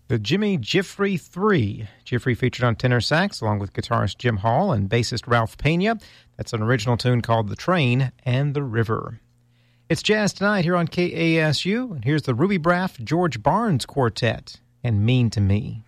The Jimmy Giuffre 3. Giuffre featured on tenor sax along with guitarist Jim Hall and bassist Ralph Pena. That's an original tune called The Train and the River. It's Jazz Tonight here on KASU, and here's the Ruby Braff George Barnes Quartet and Mean to Me.